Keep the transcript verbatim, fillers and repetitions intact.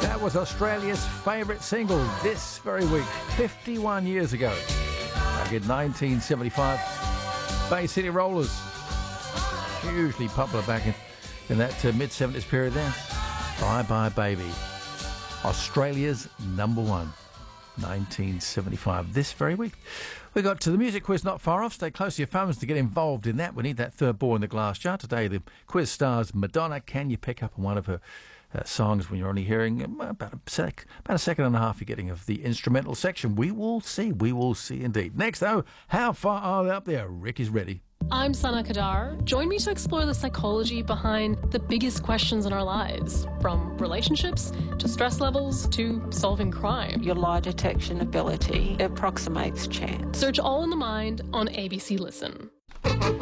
That was Australia's favourite single this very week, fifty-one years ago. Back in nineteen seventy-five, Bay City Rollers, hugely popular back in, in that uh, mid-seventies period there. Bye Bye Baby, Australia's number one, nineteen seventy-five, this very week. We got to the music quiz not far off. Stay close to your phones to get involved in that. We need that third ball in the glass jar. Today the quiz stars Madonna. Can you pick up on one of her uh, songs when you're only hearing about a sec, about a second and a half you're getting of the instrumental section? We will see. We will see indeed. Next though, how far are they up there? Rick is ready. I'm Sana Kadar. Join me to explore the psychology behind the biggest questions in our lives, from relationships to stress levels to solving crime. Your lie detection ability approximates chance. Search All in the Mind on A B C Listen.